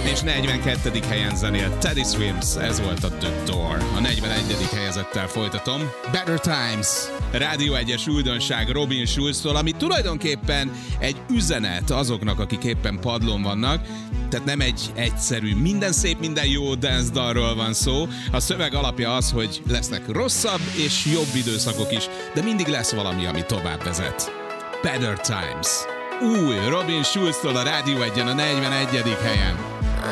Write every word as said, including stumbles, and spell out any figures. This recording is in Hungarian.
És negyvenkettedik helyen zenélt Teddy Swims, ez volt a The Door. A negyvenegyedik helyezettel folytatom. Better Times, Rádió egyes újdonság Robin Schulztól, ami tulajdonképpen egy üzenet azoknak, akik éppen padlón vannak. Tehát nem egy egyszerű, minden szép, minden jó dance dalról van szó. A szöveg alapja az, hogy lesznek rosszabb és jobb időszakok is, de mindig lesz valami, ami tovább vezet. Better Times. Új Robin Schulztól a Rádió egyen a negyvenegyedik helyen.